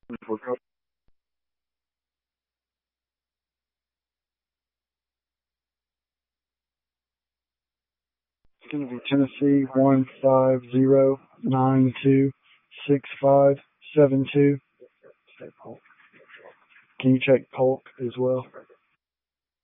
It's going to be Tennessee 150926572. Can you check Polk as well?